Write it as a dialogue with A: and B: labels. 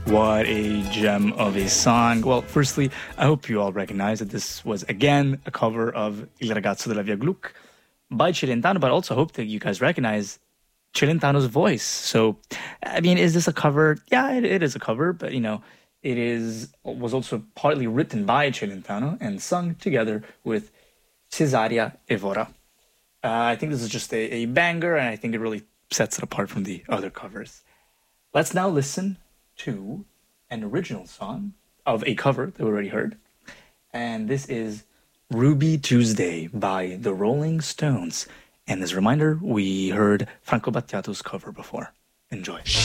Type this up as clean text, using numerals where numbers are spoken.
A: What a gem of a song. Well, firstly, I hope you all recognize that this was again a cover of Il ragazzo della Via Gluck by Celentano, but also hope that you guys recognize Celentano's voice. So, I mean, is this a cover? Yeah, it is a cover, but was also partly written by Celentano and sung together with Cesaria Evora. I think this is just a banger, and I think it really sets it apart from the other covers. Let's now listen to an original song of a cover that we already heard. And this is Ruby Tuesday by the Rolling Stones. And as a reminder, we heard Franco Battiato's cover before. Enjoy.